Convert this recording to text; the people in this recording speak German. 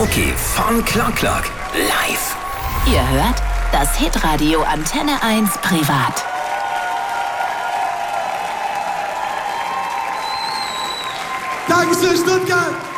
Karaoke von Clock Clock live. Ihr hört das Hitradio Antenne 1 privat. Dankeschön, Stuttgart!